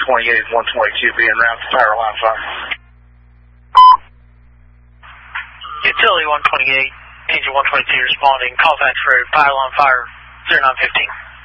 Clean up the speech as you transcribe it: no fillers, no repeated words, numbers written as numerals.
128 and 122 being route to power line fire. Utility 128, engine 122 responding. Colfax Road, power line fire 0915.